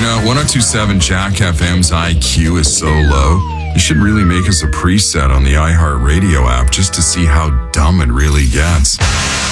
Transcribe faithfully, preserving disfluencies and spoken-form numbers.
know, one oh two point seven Jack F M's I Q is so low, you should really make us a preset on the iHeartRadio app just to see how dumb it really gets.